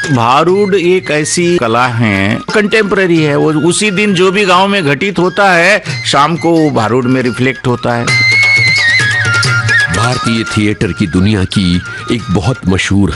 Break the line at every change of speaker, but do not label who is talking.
भारूड एक ऐसी कला है, कंटेम्पररी है। वो उसी दिन जो भी गांव में घटित होता है, शाम को वो भारूड में रिफ्लेक्ट होता है।
भारतीय थिएटर की दुनिया की एक बहुत मशहूर